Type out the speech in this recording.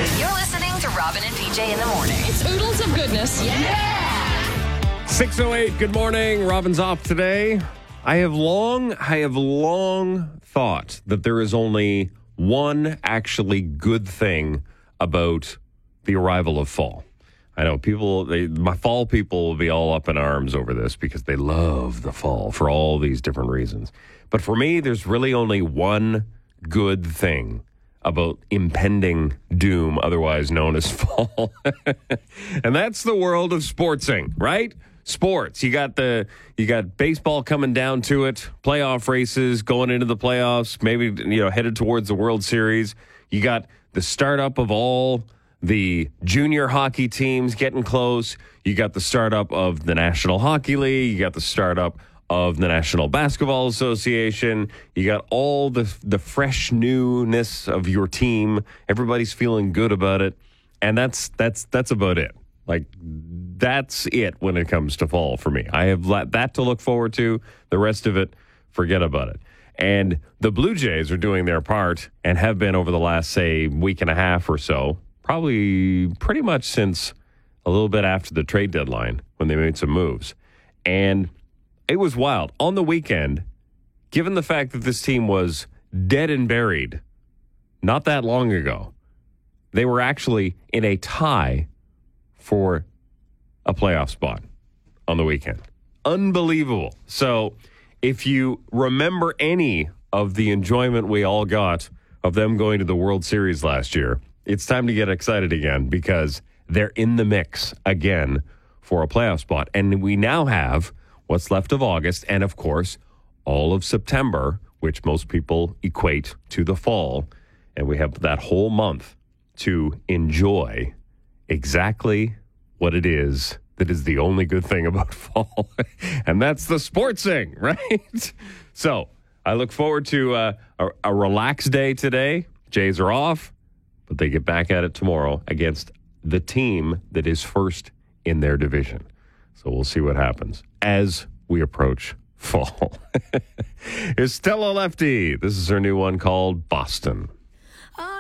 You're listening to Robin and PJ in the morning. It's oodles of goodness. Yeah. 6:08, good morning. Robin's off today. I have long thought that there is only one actually good thing about the arrival of fall. I know my fall people will be all up in arms over this because they love the fall for all these different reasons. But for me, there's really only one good thing about impending doom, otherwise known as fall. And that's the world of sportsing, right? Sports. You got baseball coming down to it, playoff races going into the playoffs, maybe headed towards the World Series. You got the startup of all the junior hockey teams getting close. You got the startup of the National Hockey League. You got the startup of the National Basketball Association. You got all the fresh newness of your team. Everybody's feeling good about it. And that's about it. Like, that's it when it comes to fall for me. I have that to look forward to. The rest of it, forget about it. And the Blue Jays are doing their part and have been over the last, say, week and a half or so. Probably pretty much since a little bit after the trade deadline when they made some moves. And it was wild. On the weekend, given the fact that this team was dead and buried not that long ago, they were actually in a tie for a playoff spot on the weekend. Unbelievable. So if you remember any of the enjoyment we all got of them going to the World Series last year, it's time to get excited again because they're in the mix again for a playoff spot. And we now have what's left of August and, of course, all of September, which most people equate to the fall. And we have that whole month to enjoy exactly what it is that is the only good thing about fall. And that's the sportsing, right? So I look forward to a relaxed day today. Jays are off, but they get back at it tomorrow against the team that is first in their division. So we'll see what happens as we approach fall. It's Stella Lefty. This is her new one called Boston.